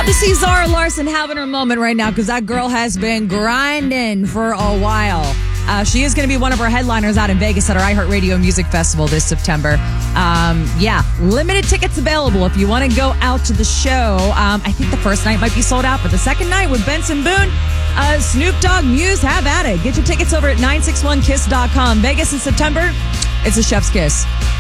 Love to see Zara Larson having her moment right now because that girl has been grinding for a while. She is going to be one of our headliners out in Vegas at our iHeartRadio Music Festival this September. Limited tickets available if you want to go out to the show. I think the first night might be sold out, but the second night with Benson Boone, Snoop Dogg, Muse, have at it. Get your tickets over at 961kiss.com. Vegas in September, it's a chef's kiss.